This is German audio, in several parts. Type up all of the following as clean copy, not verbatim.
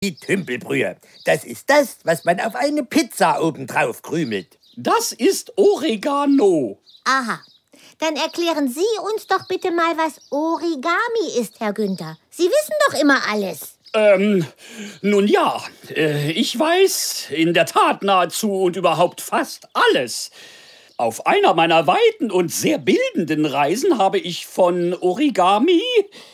Die Tümpelbrühe. Das ist das, was man auf eine Pizza obendrauf krümelt. Das ist Oregano. Aha. Dann erklären Sie uns doch bitte mal, was Origami ist, Herr Günther. Sie wissen doch immer alles. Nun ja, ich weiß in der Tat nahezu und überhaupt fast alles. Auf einer meiner weiten und sehr bildenden Reisen habe ich von Origami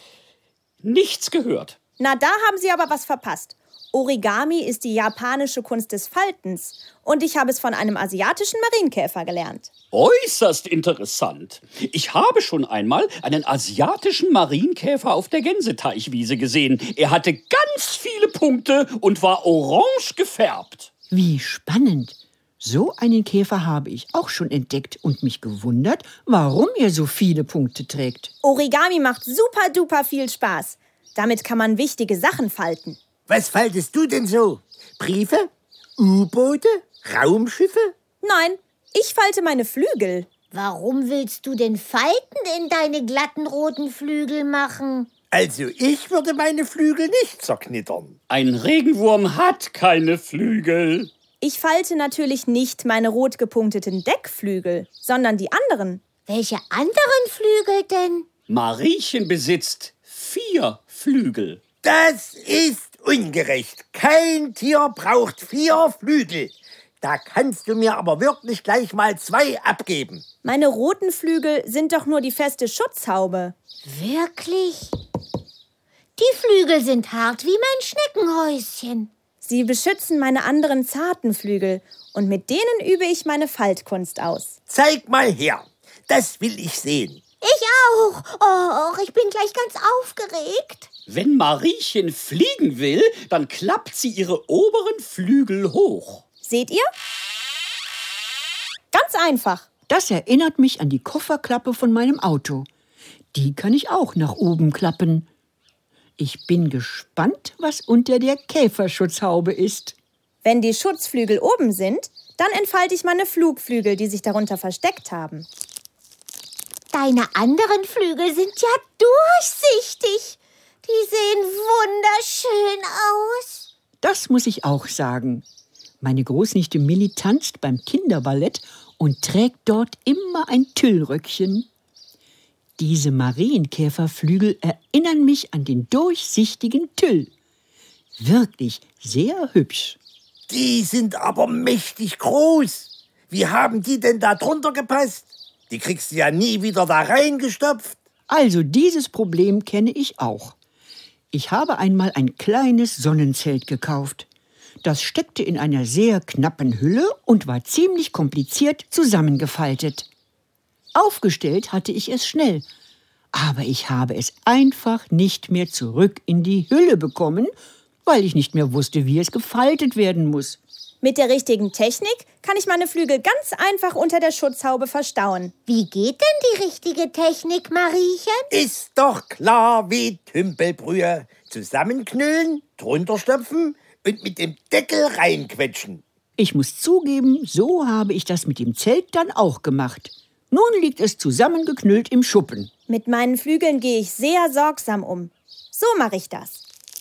nichts gehört. Na, da haben Sie aber was verpasst. Origami ist die japanische Kunst des Faltens. Und ich habe es von einem asiatischen Marienkäfer gelernt. Äußerst interessant. Ich habe schon einmal einen asiatischen Marienkäfer auf der Gänseteichwiese gesehen. Er hatte ganz viele Punkte und war orange gefärbt. Wie spannend. So einen Käfer habe ich auch schon entdeckt und mich gewundert, warum er so viele Punkte trägt. Origami macht super duper viel Spaß. Damit kann man wichtige Sachen falten. Was faltest du denn so? Briefe? U-Boote? Raumschiffe? Nein, ich falte meine Flügel. Warum willst du denn Falten in deine glatten roten Flügel machen? Also ich würde meine Flügel nicht zerknittern. Ein Regenwurm hat keine Flügel. Ich falte natürlich nicht meine rot gepunkteten Deckflügel, sondern die anderen. Welche anderen Flügel denn? Mariechen besitzt 4 Flügel. Das ist ungerecht. Kein Tier braucht 4 Flügel. Da kannst du mir aber wirklich gleich mal 2 abgeben. Meine roten Flügel sind doch nur die feste Schutzhaube. Wirklich? Die Flügel sind hart wie mein Schneckenhäuschen. Sie beschützen meine anderen zarten Flügel und mit denen übe ich meine Faltkunst aus. Zeig mal her. Das will ich sehen. Ich auch. Oh, ich bin gleich ganz aufgeregt. Wenn Mariechen fliegen will, dann klappt sie ihre oberen Flügel hoch. Seht ihr? Ganz einfach. Das erinnert mich an die Kofferklappe von meinem Auto. Die kann ich auch nach oben klappen. Ich bin gespannt, was unter der Käferschutzhaube ist. Wenn die Schutzflügel oben sind, dann entfalte ich meine Flugflügel, die sich darunter versteckt haben. Deine anderen Flügel sind ja durchsichtig. Die sehen wunderschön aus. Das muss ich auch sagen. Meine Großnichte Milli tanzt beim Kinderballett und trägt dort immer ein Tüllröckchen. Diese Marienkäferflügel erinnern mich an den durchsichtigen Tüll. Wirklich sehr hübsch. Die sind aber mächtig groß. Wie haben die denn da drunter gepasst? Die kriegst du ja nie wieder da reingestopft. Also dieses Problem kenne ich auch. Ich habe einmal ein kleines Sonnenzelt gekauft. Das steckte in einer sehr knappen Hülle und war ziemlich kompliziert zusammengefaltet. Aufgestellt hatte ich es schnell, aber ich habe es einfach nicht mehr zurück in die Hülle bekommen, weil ich nicht mehr wusste, wie es gefaltet werden muss. Mit der richtigen Technik kann ich meine Flügel ganz einfach unter der Schutzhaube verstauen. Wie geht denn die richtige Technik, Mariechen? Ist doch klar wie Tümpelbrühe. Zusammenknüllen, drunter stopfen und mit dem Deckel reinquetschen. Ich muss zugeben, so habe ich das mit dem Zelt dann auch gemacht. Nun liegt es zusammengeknüllt im Schuppen. Mit meinen Flügeln gehe ich sehr sorgsam um. So mache ich das.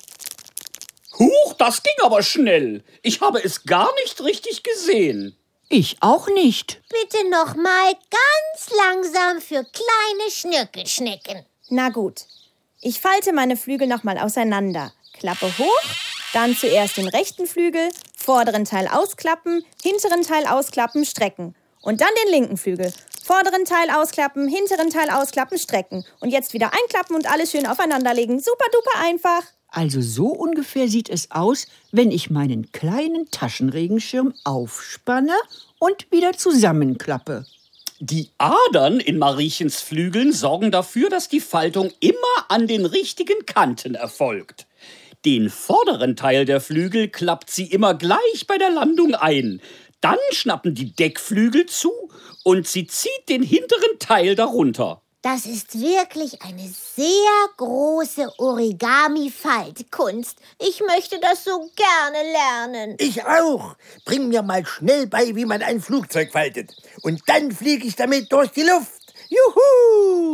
Huch, das ging aber schnell. Ich habe es gar nicht richtig gesehen. Ich auch nicht. Bitte noch mal ganz langsam für kleine Schnirkelschnecken. Na gut. Ich falte meine Flügel nochmal auseinander. Klappe hoch, dann zuerst den rechten Flügel, vorderen Teil ausklappen, hinteren Teil ausklappen, strecken. Und dann den linken Flügel. Vorderen Teil ausklappen, hinteren Teil ausklappen, strecken. Und jetzt wieder einklappen und alles schön aufeinanderlegen. Super duper einfach. Also so ungefähr sieht es aus, wenn ich meinen kleinen Taschenregenschirm aufspanne und wieder zusammenklappe. Die Adern in Mariechens Flügeln sorgen dafür, dass die Faltung immer an den richtigen Kanten erfolgt. Den vorderen Teil der Flügel klappt sie immer gleich bei der Landung ein. Dann schnappen die Deckflügel zu und sie zieht den hinteren Teil darunter. Das ist wirklich eine sehr große Origami-Faltkunst. Ich möchte das so gerne lernen. Ich auch. Bring mir mal schnell bei, wie man ein Flugzeug faltet. Und dann fliege ich damit durch die Luft. Juhu!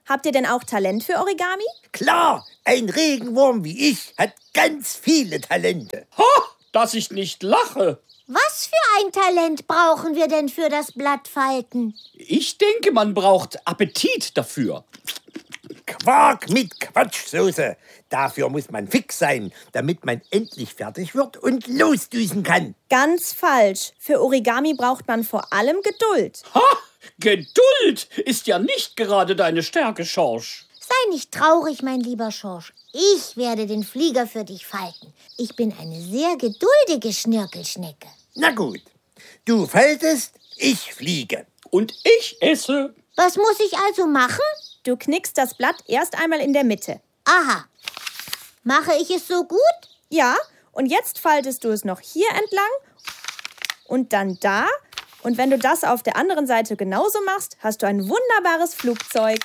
Habt ihr denn auch Talent für Origami? Klar, ein Regenwurm wie ich hat ganz viele Talente. Ha, dass ich nicht lache. Was für ein Talent brauchen wir denn für das Blattfalten? Ich denke, man braucht Appetit dafür. Quark mit Quatschsoße. Dafür muss man fix sein, damit man endlich fertig wird und losdüsen kann. Ganz falsch. Für Origami braucht man vor allem Geduld. Ha, Geduld ist ja nicht gerade deine Stärke, Schorsch. Sei nicht traurig, mein lieber Schorsch. Ich werde den Flieger für dich falten. Ich bin eine sehr geduldige Schnirkelschnecke. Na gut, du faltest, ich fliege. Und ich esse. Was muss ich also machen? Du knickst das Blatt erst einmal in der Mitte. Aha. Mache ich es so gut? Ja, und jetzt faltest du es noch hier entlang und dann da. Und wenn du das auf der anderen Seite genauso machst, hast du ein wunderbares Flugzeug.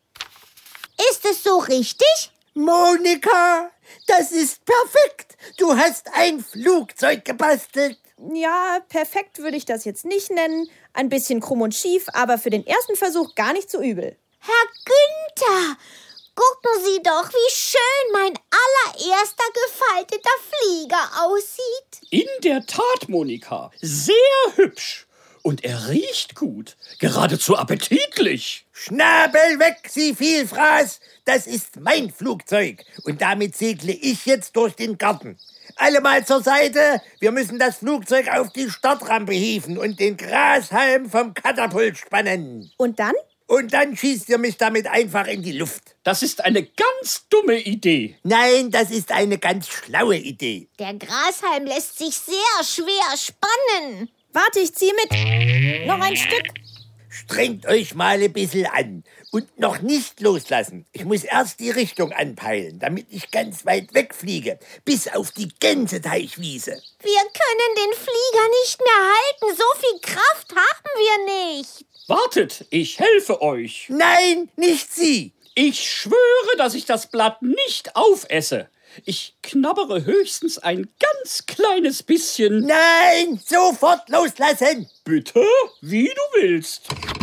Ist es so richtig? Monika, das ist perfekt. Du hast ein Flugzeug gebastelt. Ja, perfekt würde ich das jetzt nicht nennen. Ein bisschen krumm und schief, aber für den ersten Versuch gar nicht so übel. Herr Günther, gucken Sie doch, wie schön mein allererster gefalteter Flieger aussieht. In der Tat, Monika, sehr hübsch. Und er riecht gut, geradezu appetitlich. Schnabel weg, Sie Vielfraß. Das ist mein Flugzeug. Und damit segle ich jetzt durch den Garten. Alle mal zur Seite. Wir müssen das Flugzeug auf die Startrampe hieven und den Grashalm vom Katapult spannen. Und dann? Und dann schießt ihr mich damit einfach in die Luft. Das ist eine ganz dumme Idee. Nein, das ist eine ganz schlaue Idee. Der Grashalm lässt sich sehr schwer spannen. Warte, ich ziehe mit. Noch ein Stück. Strengt euch mal ein bisschen an und noch nicht loslassen. Ich muss erst die Richtung anpeilen, damit ich ganz weit wegfliege, bis auf die Gänseteichwiese. Wir können den Flieger nicht mehr halten. So viel Kraft haben wir nicht. Wartet, ich helfe euch. Nein, nicht Sie. Ich schwöre, dass ich das Blatt nicht aufesse. Ich knabbere höchstens ein ganz kleines bisschen. Nein, sofort loslassen. Bitte, wie du willst.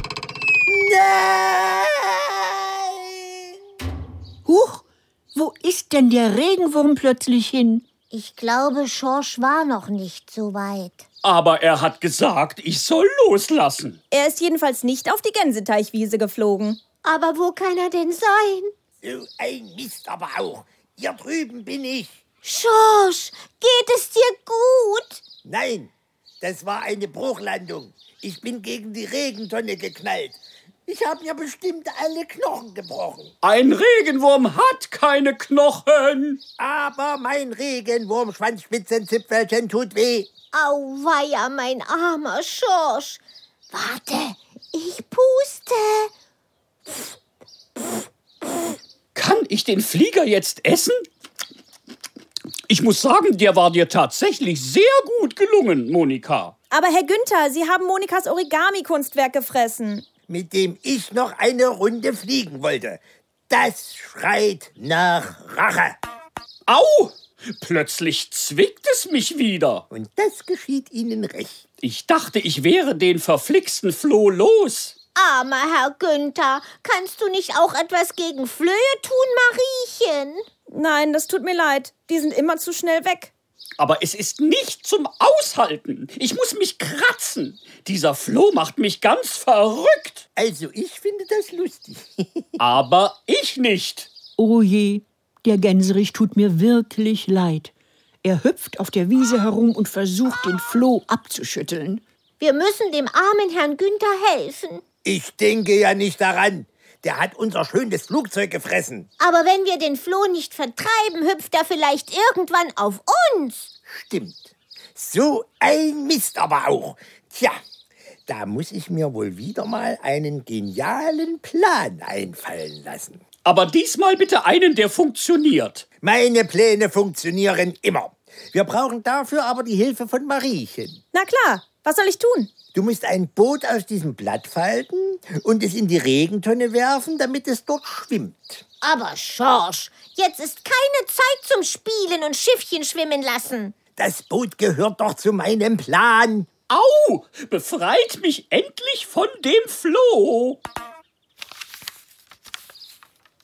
Nein! Huch, wo ist denn der Regenwurm plötzlich hin? Ich glaube, Schorsch war noch nicht so weit. Aber er hat gesagt, ich soll loslassen. Er ist jedenfalls nicht auf die Gänseteichwiese geflogen. Aber wo kann er denn sein? So ein Mist aber auch. Hier drüben bin ich. Schorsch, geht es dir gut? Nein, das war eine Bruchlandung. Ich bin gegen die Regentonne geknallt. Ich habe mir bestimmt alle Knochen gebrochen. Ein Regenwurm hat keine Knochen. Aber mein Regenwurm-Schwanzspitzenzipfelchen tut weh. Auweia, mein armer Schorsch. Warte, ich puste. Kann ich den Flieger jetzt essen? Ich muss sagen, der war dir tatsächlich sehr gut gelungen, Monika. Aber Herr Günther, Sie haben Monikas Origami-Kunstwerk gefressen. Mit dem ich noch eine Runde fliegen wollte. Das schreit nach Rache. Au! Plötzlich zwickt es mich wieder. Und das geschieht Ihnen recht. Ich dachte, ich wäre den verflixten Floh los. Armer Herr Günther, kannst du nicht auch etwas gegen Flöhe tun, Mariechen? Nein, das tut mir leid. Die sind immer zu schnell weg. Aber es ist nicht zum Aushalten. Ich muss mich kratzen. Dieser Floh macht mich ganz verrückt. Also ich finde das lustig. Aber ich nicht. Oh je, der Gänserich tut mir wirklich leid. Er hüpft auf der Wiese herum und versucht, den Floh abzuschütteln. Wir müssen dem armen Herrn Günther helfen. Ich denke ja nicht daran. Der hat unser schönes Flugzeug gefressen. Aber wenn wir den Floh nicht vertreiben, hüpft er vielleicht irgendwann auf uns. Stimmt. So ein Mist aber auch. Tja, da muss ich mir wohl wieder mal einen genialen Plan einfallen lassen. Aber diesmal bitte einen, der funktioniert. Meine Pläne funktionieren immer. Wir brauchen dafür aber die Hilfe von Mariechen. Na klar, was soll ich tun? Du musst ein Boot aus diesem Blatt falten und es in die Regentonne werfen, damit es dort schwimmt. Aber Schorsch, jetzt ist keine Zeit zum Spielen und Schiffchen schwimmen lassen. Das Boot gehört doch zu meinem Plan. Au! Befreit mich endlich von dem Floh.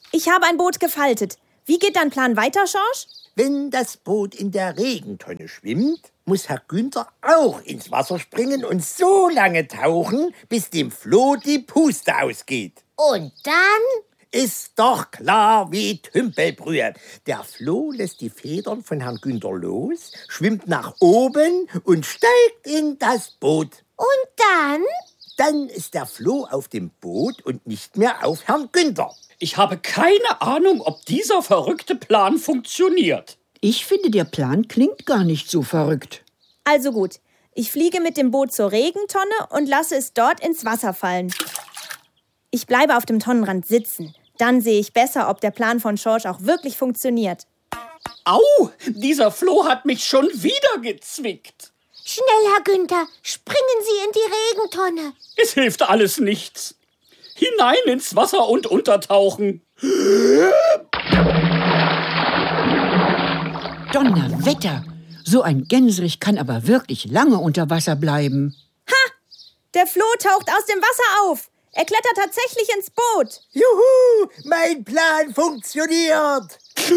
Ich habe ein Boot gefaltet. Wie geht dein Plan weiter, Schorsch? Wenn das Boot in der Regentonne schwimmt, muss Herr Günther auch ins Wasser springen und so lange tauchen, bis dem Floh die Puste ausgeht. Und dann? Ist doch klar wie Tümpelbrühe. Der Floh lässt die Federn von Herrn Günther los, schwimmt nach oben und steigt in das Boot. Und dann? Dann ist der Floh auf dem Boot und nicht mehr auf Herrn Günther. Ich habe keine Ahnung, ob dieser verrückte Plan funktioniert. Ich finde, der Plan klingt gar nicht so verrückt. Also gut, ich fliege mit dem Boot zur Regentonne und lasse es dort ins Wasser fallen. Ich bleibe auf dem Tonnenrand sitzen. Dann sehe ich besser, ob der Plan von Schorsch auch wirklich funktioniert. Au, dieser Floh hat mich schon wieder gezwickt. Schnell, Herr Günther, springen Sie in die Regentonne. Es hilft alles nichts. Hinein ins Wasser und untertauchen. Donnerwetter! So ein Gänserich kann aber wirklich lange unter Wasser bleiben. Der Floh taucht aus dem Wasser auf. Er klettert tatsächlich ins Boot. Juhu, mein Plan funktioniert.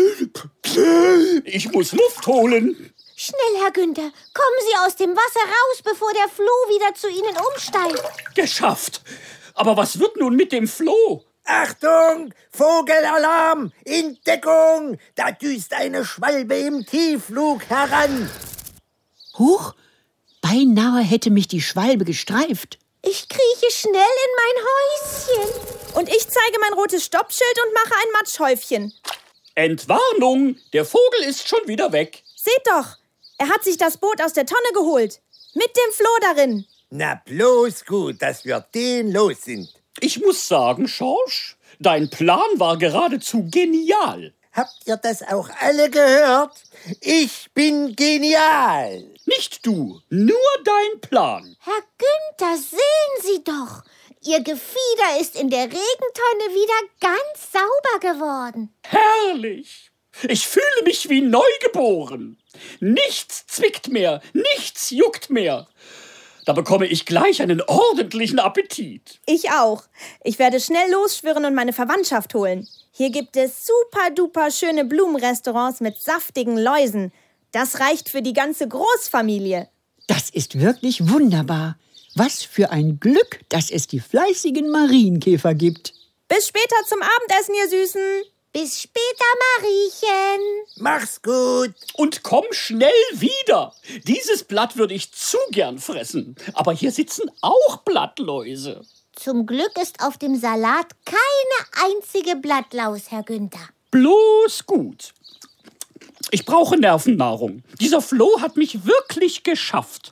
Ich muss Luft holen. Schnell, Herr Günther, kommen Sie aus dem Wasser raus, bevor der Floh wieder zu Ihnen umsteigt. Geschafft. Aber was wird nun mit dem Floh? Achtung, Vogelalarm, in Deckung. Da düst eine Schwalbe im Tiefflug heran. Huch, beinahe hätte mich die Schwalbe gestreift. Ich krieche schnell in mein Häuschen. Und ich zeige mein rotes Stoppschild und mache ein Matschhäufchen. Entwarnung, der Vogel ist schon wieder weg. Seht doch, er hat sich das Boot aus der Tonne geholt. Mit dem Floh darin. Na bloß gut, dass wir den los sind. Ich muss sagen, Schorsch, dein Plan war geradezu genial. Habt ihr das auch alle gehört? Ich bin genial. Nicht du, nur dein Plan. Herr Günther, sehen Sie doch. Ihr Gefieder ist in der Regentonne wieder ganz sauber geworden. Herrlich. Ich fühle mich wie neugeboren. Nichts zwickt mehr, nichts juckt mehr. Da bekomme ich gleich einen ordentlichen Appetit. Ich auch. Ich werde schnell losschwirren und meine Verwandtschaft holen. Hier gibt es super-duper schöne Blumenrestaurants mit saftigen Läusen. Das reicht für die ganze Großfamilie. Das ist wirklich wunderbar. Was für ein Glück, dass es die fleißigen Marienkäfer gibt. Bis später zum Abendessen, ihr Süßen. Bis später, Mariechen. Mach's gut. Und komm schnell wieder. Dieses Blatt würde ich zu gern fressen. Aber hier sitzen auch Blattläuse. Zum Glück ist auf dem Salat keine einzige Blattlaus, Herr Günther. Bloß gut. Ich brauche Nervennahrung. Dieser Floh hat mich wirklich geschafft.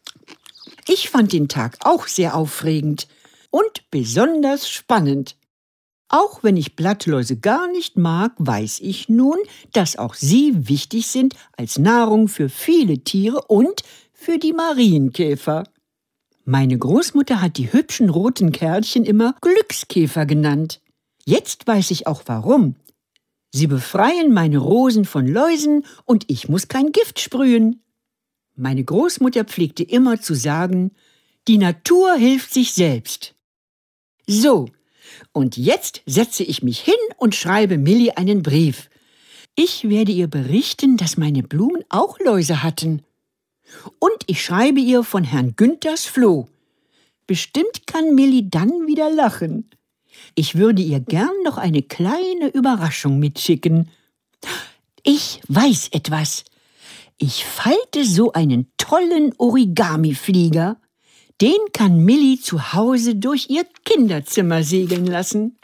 Ich fand den Tag auch sehr aufregend und besonders spannend. Auch wenn ich Blattläuse gar nicht mag, weiß ich nun, dass auch sie wichtig sind als Nahrung für viele Tiere und für die Marienkäfer. Meine Großmutter hat die hübschen roten Kärtchen immer Glückskäfer genannt. Jetzt weiß ich auch warum. Sie befreien meine Rosen von Läusen und ich muss kein Gift sprühen. Meine Großmutter pflegte immer zu sagen, die Natur hilft sich selbst. So, und jetzt setze ich mich hin und schreibe Milli einen Brief. Ich werde ihr berichten, dass meine Blumen auch Läuse hatten. Und ich schreibe ihr von Herrn Günthers Floh. Bestimmt kann Milli dann wieder lachen. Ich würde ihr gern noch eine kleine Überraschung mitschicken. Ich weiß etwas. Ich falte so einen tollen Origami-Flieger. Den kann Milli zu Hause durch ihr Kinderzimmer segeln lassen.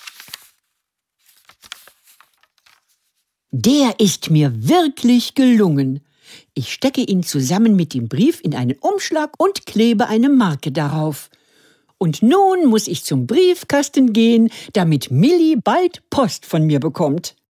Der ist mir wirklich gelungen. Ich stecke ihn zusammen mit dem Brief in einen Umschlag und klebe eine Marke darauf. Und nun muss ich zum Briefkasten gehen, damit Milli bald Post von mir bekommt.